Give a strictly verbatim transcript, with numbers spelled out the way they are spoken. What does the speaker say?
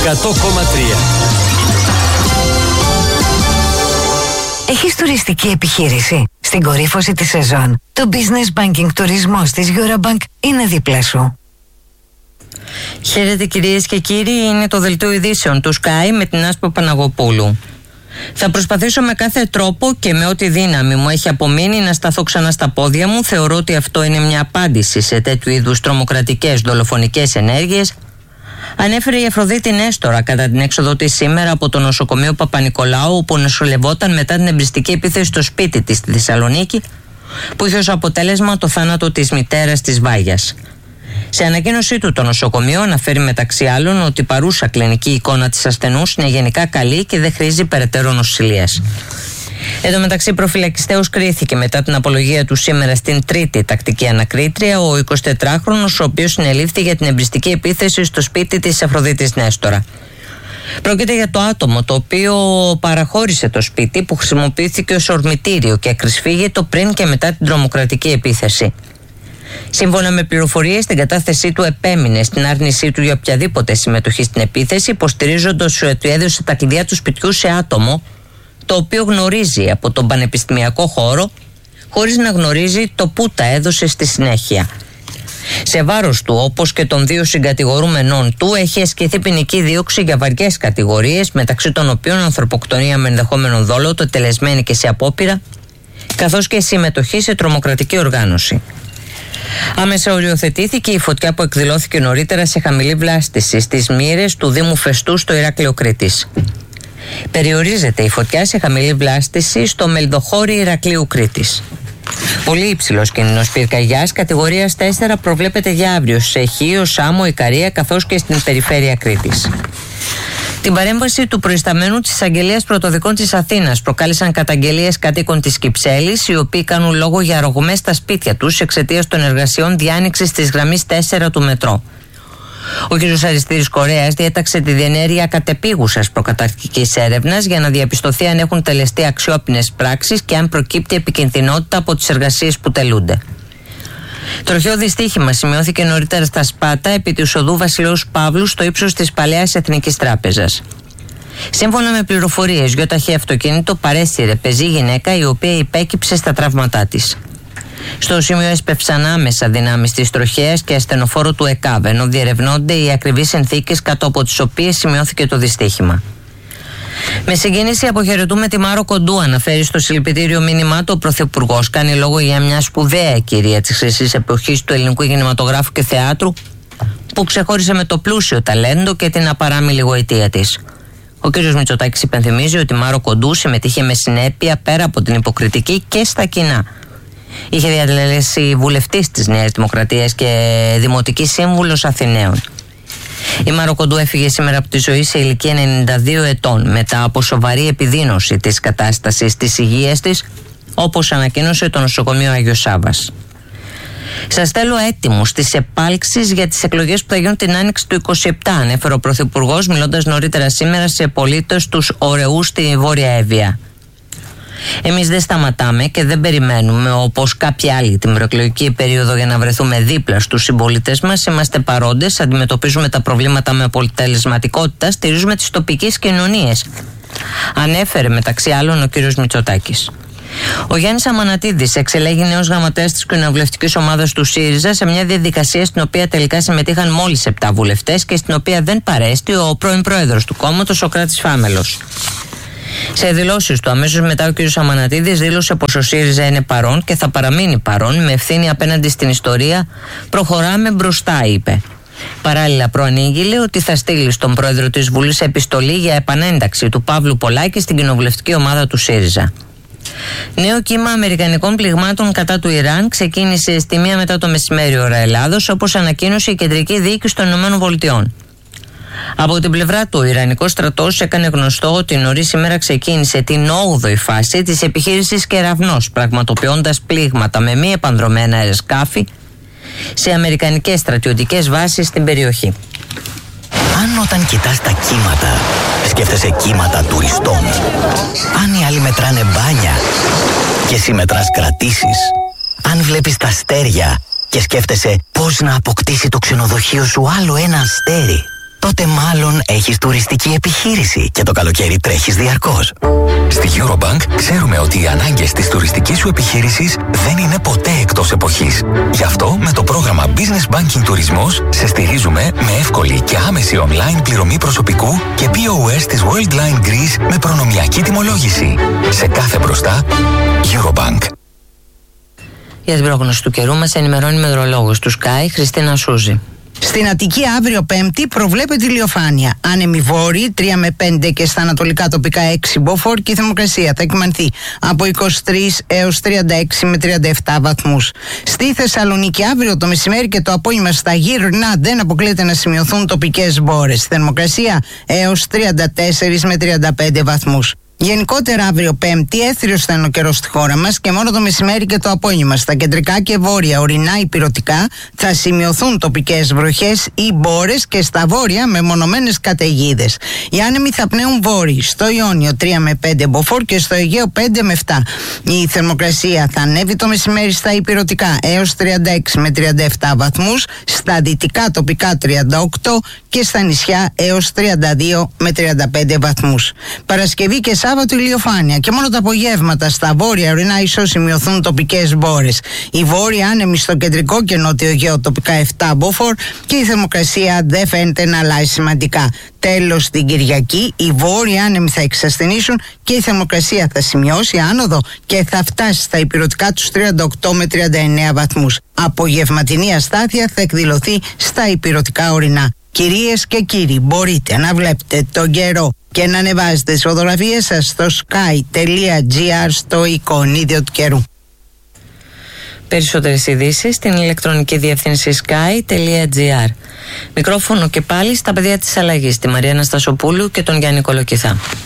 εκατό κόμμα τρία. Έχεις τουριστική επιχείρηση? Στην κορύφωση της σεζόν, το Business Banking τουρισμός της Eurobank είναι δίπλα σου. Χαίρετε κυρίες και κύριοι, είναι το δελτίο ειδήσεων του Sky με την Άσπα Παναγοπούλου. Θα προσπαθήσω με κάθε τρόπο και με ό,τι δύναμη μου έχει απομείνει να σταθώ ξανά στα πόδια μου. Θεωρώ ότι αυτό είναι μια απάντηση σε τέτοιου είδους τρομοκρατικές δολοφονικές ενέργειες, ανέφερε η Αφροδίτη Νέστορα κατά την έξοδο της σήμερα από το νοσοκομείο Παπα-Νικολάου, όπου νοσηλευόταν μετά την εμπριστική επίθεση στο σπίτι της στη Θεσσαλονίκη, που είχε ως αποτέλεσμα το θάνατο της μητέρας της Βάγιας. Σε ανακοίνωσή του, το νοσοκομείο αναφέρει μεταξύ άλλων ότι η παρούσα κλινική εικόνα της ασθενούς είναι γενικά καλή και δεν χρήζει περαιτέρω νοσηλείας. Εν τω μεταξύ, προφυλακιστέως κρίθηκε μετά την απολογία του σήμερα στην τρίτη τακτική ανακρίτρια ο εικοσιτετράχρονος, ο οποίος συνελήφθη για την εμπριστική επίθεση στο σπίτι της Αφροδίτης Νέστορα. Πρόκειται για το άτομο το οποίο παραχώρησε το σπίτι που χρησιμοποιήθηκε ως ορμητήριο και ακρισφύγητο πριν και μετά την τρομοκρατική επίθεση. Σύμφωνα με πληροφορίες, στην κατάθεσή του επέμεινε στην άρνησή του για οποιαδήποτε συμμετοχή στην επίθεση, υποστηρίζοντας ότι έδωσε τα κλειδιά του σπιτιού σε άτομο το οποίο γνωρίζει από τον πανεπιστημιακό χώρο, χωρίς να γνωρίζει το που τα έδωσε στη συνέχεια. Σε βάρος του, όπως και των δύο συγκατηγορούμενών του, έχει ασκηθεί ποινική δίωξη για βαριές κατηγορίες, μεταξύ των οποίων ανθρωποκτονία με ενδεχόμενο δόλο, το τελεσμένη και σε απόπειρα, καθώς και συμμετοχή σε τρομοκρατική οργάνωση. Άμεσα οριοθετήθηκε η φωτιά που εκδηλώθηκε νωρίτερα σε χαμηλή βλάστηση στις μοίρες του Δήμου Φεστού στο Ηράκλειο Κρήτης. Περιορίζεται η φωτιά σε χαμηλή βλάστηση στο Μελδοχώρι Ηρακλείου Κρήτης. Πολύ υψηλός κίνδυνος πυρκαγιάς κατηγορίας τέσσερα προβλέπεται για αύριο σε Χίο, Σάμο, Ικαρία καθώς και στην περιφέρεια Κρήτης. Την παρέμβαση του προϊσταμένου της Εισαγγελίας Πρωτοδικών της Αθήνας προκάλεσαν καταγγελίες κατοίκων της Κυψέλης, οι οποίοι κάνουν λόγο για ρογμές στα σπίτια τους εξαιτίας των εργασιών διάνοιξης της γραμμής τέσσερα του μετρό. Ο κ. Αριστίδης Κορέας διέταξε τη διενέργεια κατεπίγουσας προκαταρκτικής έρευνας για να διαπιστωθεί αν έχουν τελεστεί αξιόπινες πράξεις και αν προκύπτει επικινδυνότητα από τις εργασίες που τελούνται. Τροχαίο δυστύχημα σημειώθηκε νωρίτερα στα Σπάτα επί της οδού Βασιλέους Παύλου στο ύψος της Παλαιάς Εθνικής Τράπεζας. Σύμφωνα με πληροφορίες, γιοταχή αυτοκίνητο παρέσυρε πεζή γυναίκα η οποία υπέκυψε στα τραύματά της. Στο σημείο έσπευσαν άμεσα δυνάμεις της τροχέας και ασθενοφόρου του ΕΚΑΒ, ενώ διερευνώνται οι ακριβείς συνθήκες κάτω από τις οποίες σημειώθηκε το δυστύχημα. Με συγκίνηση αποχαιρετούμε τη Μάρο Κοντού, αναφέρει στο συλληπιτήριο μήνυμά του ο Πρωθυπουργός. Κάνει λόγο για μια σπουδαία κυρία της χρυσής εποχής του ελληνικού κινηματογράφου και θεάτρου, που ξεχώρισε με το πλούσιο ταλέντο και την απαράμιλη γοητεία της. Ο κ. Μητσοτάκης υπενθυμίζει ότι η Μάρο Κοντού συμμετείχε με συνέπεια πέρα από την υποκριτική και στα κοινά. Είχε διατελέσει βουλευτής της Νέας Δημοκρατίας και δημοτική σύμβουλος Αθηναίων. Η Μάρο Κοντού έφυγε σήμερα από τη ζωή σε ηλικία ενενήντα δύο ετών μετά από σοβαρή επιδείνωση της κατάστασης της υγείας της, όπως ανακοίνωσε το νοσοκομείο Άγιος Σάββας. Σας στέλνω έτοιμους στις επάλξεις για τις εκλογές που θα γίνουν την άνοιξη του είκοσι επτά, ανέφερε ο Πρωθυπουργός μιλώντας νωρίτερα σήμερα σε πολίτες τους ωραίους στη Βόρεια Εύβοια. Εμείς δεν σταματάμε και δεν περιμένουμε όπως κάποιοι άλλοι την προεκλογική περίοδο για να βρεθούμε δίπλα στους συμπολίτες μας. Είμαστε παρόντες, αντιμετωπίζουμε τα προβλήματα με αποτελεσματικότητα, στηρίζουμε τις τοπικές κοινωνίες, ανέφερε μεταξύ άλλων ο κ. Μητσοτάκης. Ο Γιάννης Αμανατίδης εξελέγει νέος γραμματέας της κοινοβουλευτικής ομάδας του ΣΥΡΙΖΑ σε μια διαδικασία στην οποία τελικά συμμετείχαν μόλις επτά βουλευτές και στην οποία δεν παρέστη ο πρώην πρόεδρος του κόμματος, ο Κράτης Φάμελος. Σε δηλώσεις του αμέσως μετά, ο κ. Αμανατίδης δήλωσε πως ο ΣΥΡΙΖΑ είναι παρόν και θα παραμείνει παρόν με ευθύνη απέναντι στην ιστορία. Προχωράμε μπροστά, είπε. Παράλληλα, προανήγγειλε ότι θα στείλει στον πρόεδρο της Βουλής επιστολή για επανένταξη του Παύλου Πολάκη στην κοινοβουλευτική ομάδα του ΣΥΡΙΖΑ. Νέο κύμα αμερικανικών πληγμάτων κατά του Ιράν ξεκίνησε στη μία μετά το μεσημέρι ώρα Ελλάδος, όπως ανακοίνωσε η κεντρική διοίκηση των ΗΠΑ. Από την πλευρά του, ο Ιρανικός στρατός έκανε γνωστό ότι νωρίς σήμερα ξεκίνησε την όγδοη φάση της επιχείρησης Κεραυνός, πραγματοποιώντας πλήγματα με μη επανδρομένα αεροσκάφη σε αμερικανικές στρατιωτικές βάσεις στην περιοχή. Αν όταν κοιτάς τα κύματα, σκέφτεσαι κύματα τουριστών, αν οι άλλοι μετράνε μπάνια και εσύ μετράς κρατήσεις, αν βλέπεις τα αστέρια και σκέφτεσαι πώς να αποκτήσει το ξενοδοχείο σου άλλο ένα αστέρι, τότε μάλλον έχεις τουριστική επιχείρηση και το καλοκαίρι τρέχεις διαρκώς. Στη Eurobank ξέρουμε ότι οι ανάγκες της τουριστικής σου επιχείρησης δεν είναι ποτέ εκτός εποχής. Γι' αυτό με το πρόγραμμα Business Banking Τουρισμός σε στηρίζουμε με εύκολη και άμεση online πληρωμή προσωπικού και πι ο ες της Worldline Greece με προνομιακή τιμολόγηση. Σε κάθε μπροστά, Eurobank. Για την πρόγνωση του καιρού μας ενημερώνει η μετεωρολόγος του Sky, Χριστίνα Σούζη. Στην Αττική αύριο Πέμπτη προβλέπεται ηλιοφάνεια. Άνεμη βόρειη τρία με πέντε και στα ανατολικά τοπικά έξι μποφόρ και η θερμοκρασία θα εκμανθεί από είκοσι τρεις έως τριάντα έξι με τριάντα επτά βαθμούς. Στη Θεσσαλονίκη αύριο το μεσημέρι και το απόγευμα στα γύρνα δεν αποκλείεται να σημειωθούν τοπικές μπόρες. Θερμοκρασία έως τριάντα τέσσερα με τριάντα πέντε βαθμούς. Γενικότερα αύριο Πέμπτη έθριος θα είναι ο καιρός στη χώρα μας και μόνο το μεσημέρι και το απόγευμα στα κεντρικά και βόρεια ορεινά υπηρωτικά θα σημειωθούν τοπικές βροχές ή μπόρες και στα βόρεια μεμονωμένες καταιγίδες. Οι άνεμοι θα πνέουν βόρειοι, στο Ιόνιο τρία με πέντε μποφόρ και στο Αιγαίο πέντε με επτά. Η θερμοκρασία θα ανέβει το μεσημέρι στα υπηρωτικά έως τριάντα έξι με τριάντα επτά βαθμούς, στα δυτικά τοπικά τριάντα οκτώ και στα νησιά έως τριάντα δύο με τριάντα πέντε βαθμούς. Παρασκευή και Σάββατο ηλιοφάνεια και μόνο τα απογεύματα στα βόρεια ορεινά ίσως σημειωθούν τοπικές μπόρες. Οι βόρειοι άνεμοι στο κεντρικό και νότιο Αιγαίο τοπικά επτά μποφόρ και η θερμοκρασία δεν φαίνεται να αλλάζει σημαντικά. Τέλος, την Κυριακή οι βόρειοι άνεμοι θα εξασθενήσουν και η θερμοκρασία θα σημειώσει άνοδο και θα φτάσει στα υπηρωτικά τους τριάντα οκτώ με τριάντα εννέα βαθμούς. Απογευματινή αστάθεια θα εκδηλωθεί στα υπηρωτικά ορεινά. Κυρίες και κύριοι, μπορείτε να βλέπετε τον καιρό και να ανεβάζετε τις φωτογραφίες σας στο sky τελεία gr στο εικονίδιο του καιρού. Περισσότερες ειδήσεις στην ηλεκτρονική διεύθυνση sky τελεία gr. Μικρόφωνο και πάλι στα παιδιά της αλλαγής, τη Μαρία Αναστασοπούλου και τον Γιάννη Κολοκυθά.